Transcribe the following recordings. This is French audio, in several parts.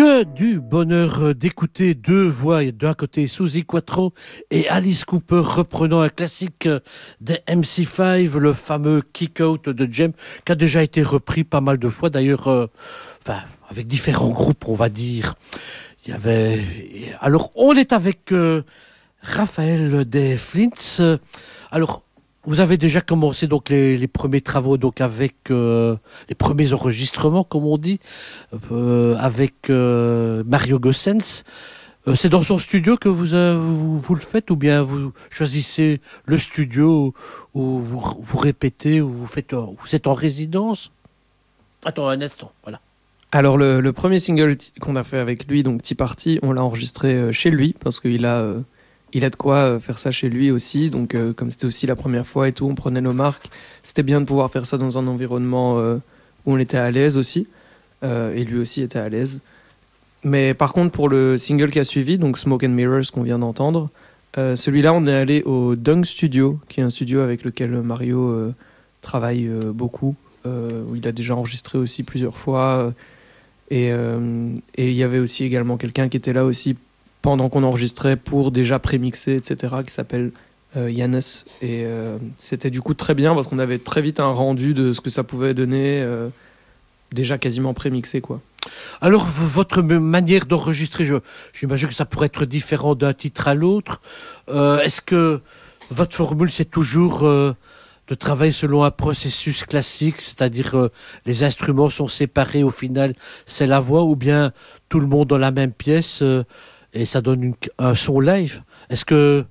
Que du bonheur d'écouter deux voix, d'un côté Suzi Quatro et Alice Cooper reprenant un classique des MC5, le fameux Kick Out de Jem, qui a déjà été repris pas mal de fois d'ailleurs, avec différents groupes on va dire. Il y avait... Alors on est avec Raphaël des Flints. Alors vous avez déjà commencé donc les premiers travaux donc avec les premiers enregistrements comme on dit avec Mario Gossens. C'est dans son studio que vous le faites ou bien vous choisissez le studio où vous répétez ou vous êtes en résidence? Attends un instant, voilà. Alors le premier single qu'on a fait avec lui, donc Tea Party, on l'a enregistré chez lui parce qu'il a de quoi faire ça chez lui aussi, donc comme c'était aussi la première fois et tout, on prenait nos marques, c'était bien de pouvoir faire ça dans un environnement où on était à l'aise aussi, et lui aussi était à l'aise. Mais par contre pour le single qui a suivi, donc Smoke and Mirrors qu'on vient d'entendre, celui-là on est allé au Dung Studio, qui est un studio avec lequel Mario travaille beaucoup, où il a déjà enregistré aussi plusieurs fois, et il y avait aussi également quelqu'un qui était là aussi pendant qu'on enregistrait pour déjà prémixer, etc., qui s'appelle Yannis. Et c'était du coup très bien parce qu'on avait très vite un rendu de ce que ça pouvait donner, déjà quasiment prémixé, quoi. Alors, votre manière d'enregistrer, j'imagine que ça pourrait être différent d'un titre à l'autre. Est-ce que votre formule, c'est toujours de travailler selon un processus classique, c'est-à-dire les instruments sont séparés, au final, c'est la voix, ou bien tout le monde dans la même pièce et ça donne un son live? Est-ce que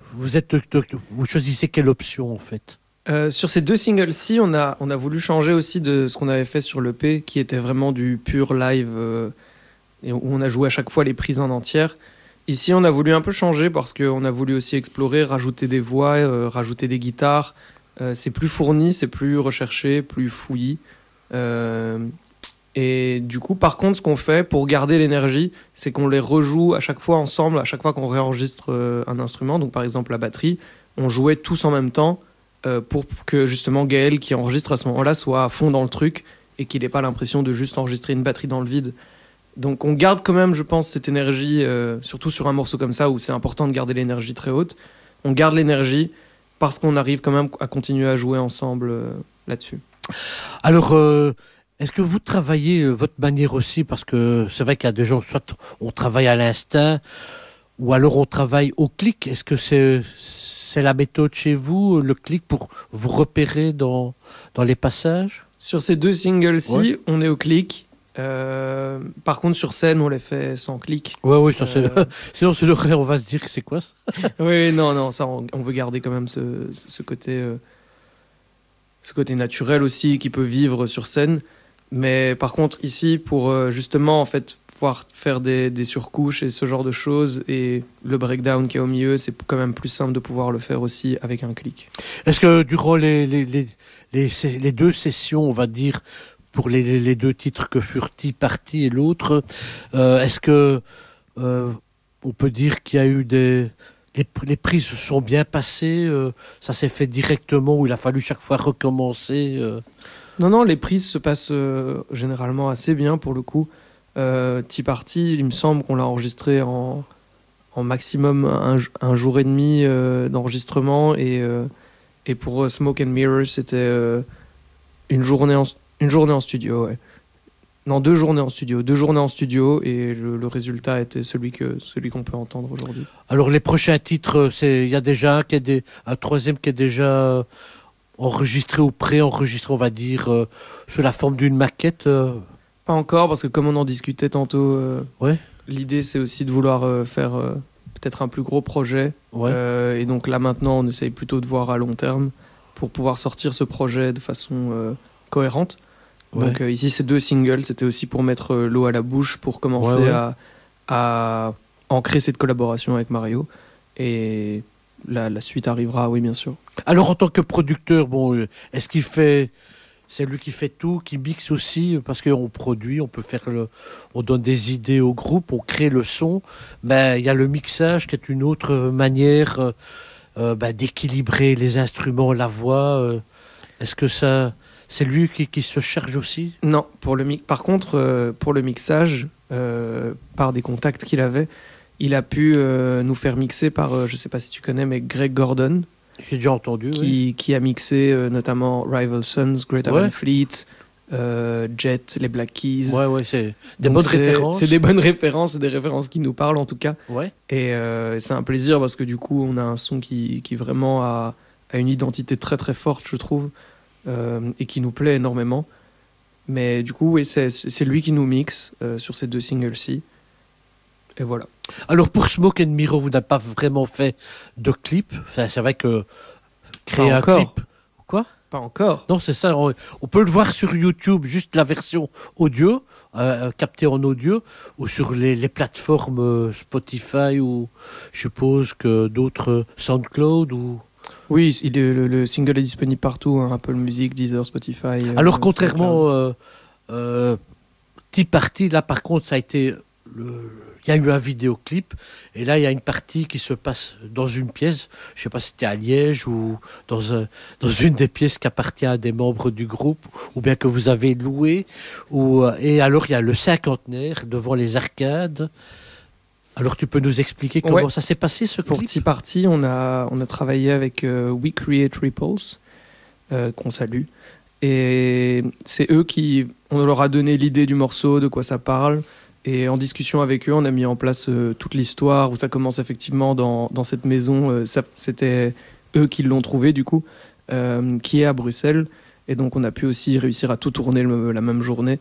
vous choisissez quelle option en fait? Sur ces deux singles-ci, on a voulu changer aussi de ce qu'on avait fait sur l'EP, qui était vraiment du pur live, et où on a joué à chaque fois les prises en entière. Ici, on a voulu un peu changer parce qu'on a voulu aussi explorer, rajouter des voix, rajouter des guitares. C'est plus fourni, c'est plus recherché, plus fouillis. Et du coup, par contre, ce qu'on fait pour garder l'énergie, c'est qu'on les rejoue à chaque fois ensemble, à chaque fois qu'on réenregistre un instrument. Donc, par exemple, la batterie, on jouait tous en même temps pour que justement Gaël, qui enregistre à ce moment-là, soit à fond dans le truc et qu'il n'ait pas l'impression de juste enregistrer une batterie dans le vide. Donc, on garde quand même, je pense, cette énergie, surtout sur un morceau comme ça où c'est important de garder l'énergie très haute. On garde l'énergie parce qu'on arrive quand même à continuer à jouer ensemble là-dessus. Alors, est-ce que vous travaillez votre manière aussi? Parce que c'est vrai qu'il y a des gens, soit on travaille à l'instinct, ou alors on travaille au clic. Est-ce que c'est la méthode chez vous, le clic, pour vous repérer dans les passages? Sur ces deux singles-ci, ouais. On est au clic. Par contre, sur scène, on les fait sans clic. Oui, ça c'est... sinon, on va se dire que c'est quoi ça? Oui, non, ça, on veut garder quand même ce côté naturel aussi qui peut vivre sur scène. Mais par contre, ici, pour justement en fait pouvoir faire des surcouches et ce genre de choses, et le breakdown qui est au milieu, c'est quand même plus simple de pouvoir le faire aussi avec un clic. Est-ce que durant les deux sessions, on va dire, pour les deux titres que furent Tea Party et l'autre, est-ce que on peut dire qu'il y a eu les prises se sont bien passées, ça s'est fait directement ou il a fallu chaque fois recommencer Non, les prises se passent généralement assez bien pour le coup. Tea Party, il me semble qu'on l'a enregistré en maximum un jour et demi d'enregistrement, et pour Smoke and Mirrors, c'était une journée en studio, ouais. Non, 2 journées en studio. 2 journées en studio, et le résultat était celui qu'on peut entendre aujourd'hui. Alors les prochains titres, il y a déjà un troisième qui est déjà enregistré ou pré-enregistré, on va dire, sous la forme d'une maquette? Pas encore, parce que comme on en discutait tantôt, ouais. L'idée c'est aussi de vouloir faire peut-être un plus gros projet. Ouais. Et donc là maintenant, on essaye plutôt de voir à long terme pour pouvoir sortir ce projet de façon cohérente. Ouais. Donc ici, ces 2 singles, c'était aussi pour mettre l'eau à la bouche, pour commencer à ancrer cette collaboration avec Mario. Et la suite arrivera, oui, bien sûr. Alors, en tant que producteur, est-ce qu'il fait... C'est lui qui fait tout, qui mixe aussi, parce qu'on produit, on donne des idées au groupe, on crée le son, mais il y a le mixage qui est une autre manière d'équilibrer les instruments, la voix. Est-ce que c'est lui qui se charge aussi? Non, par contre, pour le mixage, par des contacts qu'il avait, il a pu nous faire mixer par, je sais pas si tu connais, mais Greg Gordon, J'ai déjà entendu, oui. qui a mixé notamment Rival Sons, Greta Van Fleet, Jet, les Black Keys. Ouais, c'est des Donc bonnes références. C'est des bonnes références, c'est des références qui nous parlent en tout cas. Ouais. Et c'est un plaisir parce que du coup, on a un son qui vraiment a une identité très très forte, je trouve, et qui nous plaît énormément. Mais du coup, oui, c'est lui qui nous mixe sur ces 2 singles-ci. Et voilà. Alors pour Smoke and Mirror, vous n'avez pas vraiment fait de clip. Enfin, c'est vrai que créer Pas un encore. clip. Quoi? Pas encore. Non, c'est ça. On peut le voir sur YouTube, juste la version audio, captée en audio, ou sur les plateformes Spotify ou je suppose que d'autres SoundCloud ou. Oui, le single est disponible partout, hein, Apple Music, Deezer, Spotify. Alors contrairement Tea Party, là par contre, ça a été il y a eu un vidéoclip et là il y a une partie qui se passe dans une pièce, je sais pas si c'était à Liège ou dans une des pièces qui appartient à des membres du groupe ou bien que vous avez loué et alors il y a le cinquantenaire devant les arcades. Alors tu peux nous expliquer comment ça s'est passé ce clip? Pour Tea Party, on a travaillé avec We Create Ripples, qu'on salue, et c'est eux on leur a donné l'idée du morceau, de quoi ça parle. Et en discussion avec eux, on a mis en place toute l'histoire où ça commence effectivement dans cette maison. C'était eux qui l'ont trouvé du coup, qui est à Bruxelles. Et donc on a pu aussi réussir à tout tourner la même journée.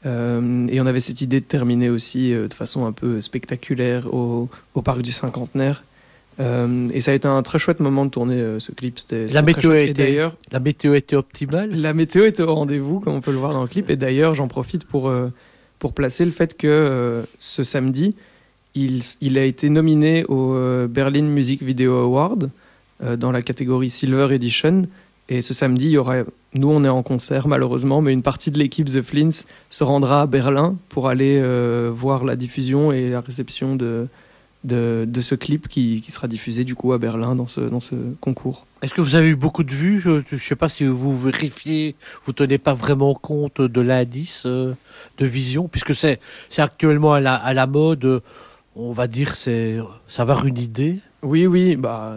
Et on avait cette idée de terminer aussi de façon un peu spectaculaire au parc du Cinquantenaire. Et ça a été un très chouette moment de tourner ce clip. La météo était optimale? La météo était au rendez-vous, comme on peut le voir dans le clip. Et d'ailleurs, j'en profite pour placer le fait que ce samedi, il a été nominé au Berlin Music Video Award dans la catégorie Silver Edition. Et ce samedi, nous on est en concert malheureusement, mais une partie de l'équipe The Flints se rendra à Berlin pour aller voir la diffusion et la réception de ce clip qui sera diffusé du coup à Berlin dans ce concours. Est-ce que vous avez eu beaucoup de vues? Je ne sais pas si vous vérifiez, vous tenez pas vraiment compte de l'indice de vision, puisque c'est actuellement à la mode, on va dire, savoir une idée. Oui, bah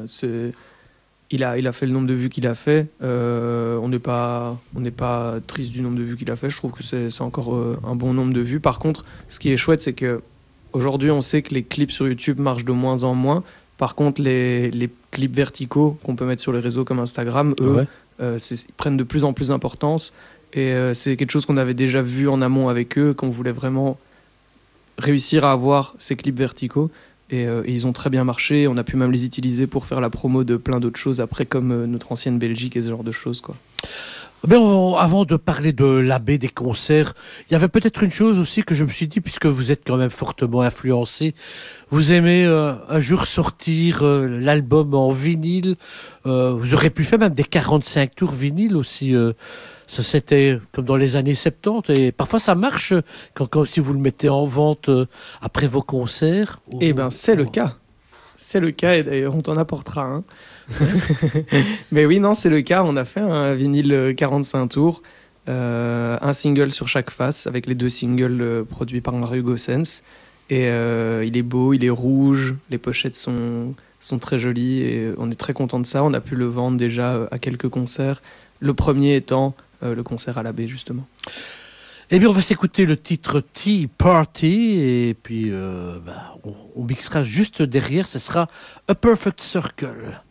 il a fait le nombre de vues qu'il a fait. On n'est pas triste du nombre de vues qu'il a fait. Je trouve que c'est encore un bon nombre de vues. Par contre, ce qui est chouette, c'est que aujourd'hui, on sait que les clips sur YouTube marchent de moins en moins. Par contre, les clips verticaux qu'on peut mettre sur les réseaux comme Instagram, eux, ils prennent de plus en plus d'importance. Et c'est quelque chose qu'on avait déjà vu en amont avec eux, qu'on voulait vraiment réussir à avoir ces clips verticaux. Et ils ont très bien marché. On a pu même les utiliser pour faire la promo de plein d'autres choses après, comme notre ancienne Belgique et ce genre de choses, quoi. Mais avant de parler de l'abbé des concerts, il y avait peut-être une chose aussi que je me suis dit, puisque vous êtes quand même fortement influencé, vous aimez un jour sortir l'album en vinyle, vous aurez pu faire même des 45 tours vinyle aussi, ça c'était comme dans les années 70, et parfois ça marche quand si vous le mettez en vente après vos concerts. Eh ben c'est le cas. C'est le cas, et d'ailleurs on t'en apportera un. Mais oui, non, c'est le cas. On a fait un vinyle 45 tours, un single sur chaque face, avec les 2 singles produits par Mario Gossens. Et il est beau, il est rouge, les pochettes sont très jolies, et on est très content de ça. On a pu le vendre déjà à quelques concerts, le premier étant le concert à l'abbé, justement. Eh bien, on va s'écouter le titre Tea Party, et puis on mixera juste derrière, ce sera A Perfect Circle.